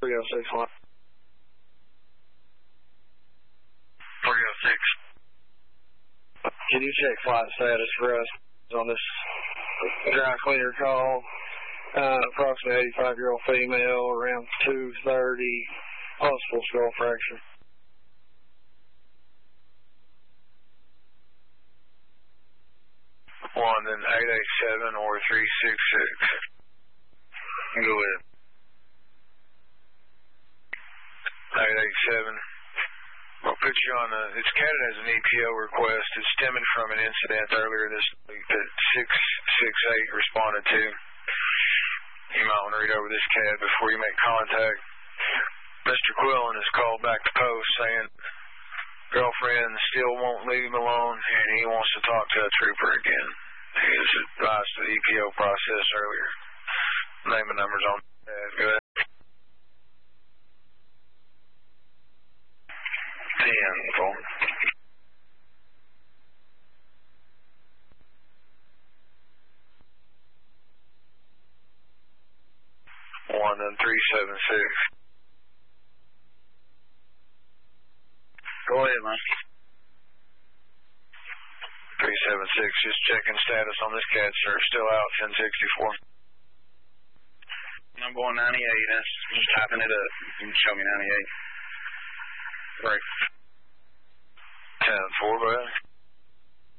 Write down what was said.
306 line. 306. Can you check flight status for us on this dry cleaner call? Approximately 85-year-old female, around 2:30, possible skull fracture. One, then 887 or 366. Go ahead. 887. I'll put you on it's counted as an EPO request. It's stemming from an incident earlier this week that 668 responded to. You might want to read over this CAD before you make contact. Mr. Quillen has called back to post saying girlfriend still won't leave him alone and he wants to talk to a trooper again. He was advised to the EPO process earlier. Name and numbers on that. Go ahead. 10, phone. One, then 376. Go ahead, man. 376, just checking status on this CAD, sir. Still out, 1064. I'm going 98. That's just typing it up. You can show me 98. Right. 10-4, go ahead.